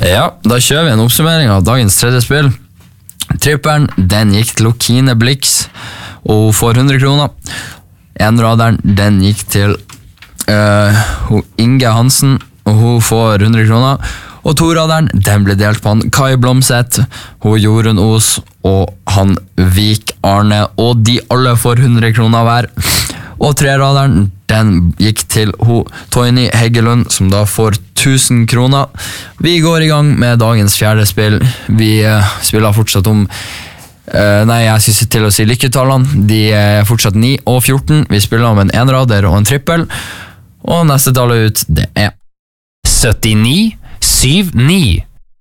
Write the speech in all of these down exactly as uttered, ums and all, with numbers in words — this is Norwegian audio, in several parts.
Ja, da kjører vi en oppsummering av dagens tredje spill. Tripperen, den gikk til Kine Blix, og hun får hundre kroner. Enraderen, den gikk til uh, Inge Hansen, og hun får hundre kroner. Og toraderen, den ble delt på han Kai Blomseth, hun Jorunn Os, og han Vik Arne, og de alle får hundre kroner hver. Og treraderen, den gikk til hun Toini Heggelund, som da får tusen kroner. Vi går i gang med dagens fjerde spill. Vi uh, spiller fortsatt om uh, Nei, jeg synes til å si lykketallene. De er fortsatt ni og fjorten. Vi spiller om en enrader og en trippel. Og neste tallet ut, det er syttini syv ni.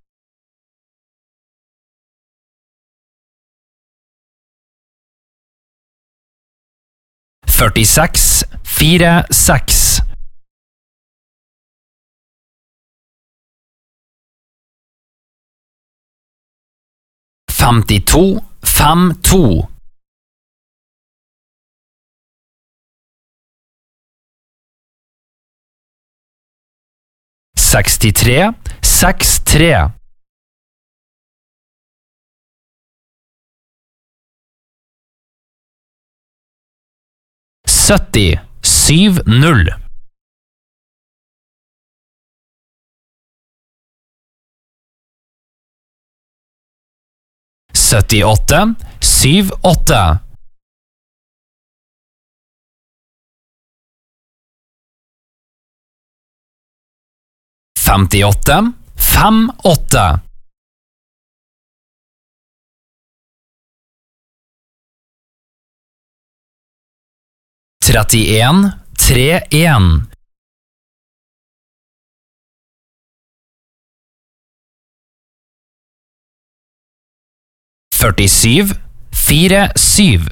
førtiseks fire seks. femtito fem to. sekstitre seks tre. sytti syv null. syttiåtte syv åtte. femtiåtte fem åtte. trettien tre en. førtisju fire syv.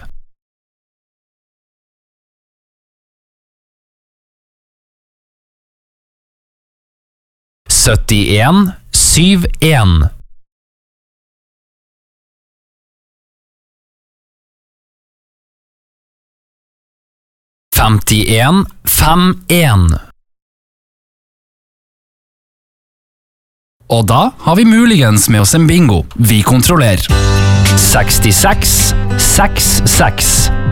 syttien syv en. femtien fem en. Og da har vi muligens med oss en bingo. Vi kontrollerer. sekstiseks seks seks.